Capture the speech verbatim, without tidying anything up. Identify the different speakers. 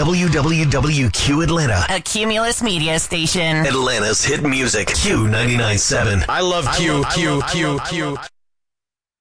Speaker 1: W W W Q Atlanta.
Speaker 2: A Cumulus media station.
Speaker 1: Atlanta's hit music. Q ninety-nine point seven.
Speaker 3: I love Q,
Speaker 4: I love,
Speaker 3: Q,
Speaker 4: I love,
Speaker 3: Q,
Speaker 4: I love,
Speaker 3: Q.
Speaker 4: I love,